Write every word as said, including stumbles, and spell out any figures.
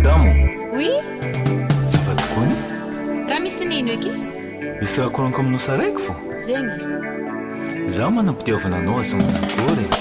madamo. Oui. Zava-tokony. Raha misy nino eky? Misy raha koraniko aminao saraiky fo. Zegny. Zaho manampitiavana anao asa manankory.